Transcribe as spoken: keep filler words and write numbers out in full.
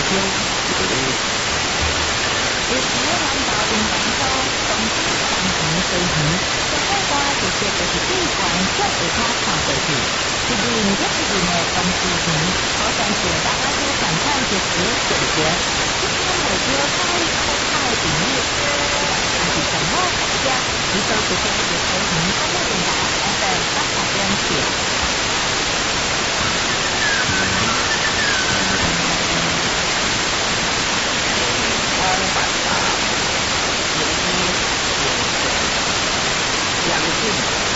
有时咱家庭当初当时当钱随缘，上海话直接就是闭关向下骹看过去，一年又一年的当时钱，好像是大家都感叹就是解决，一天每天开开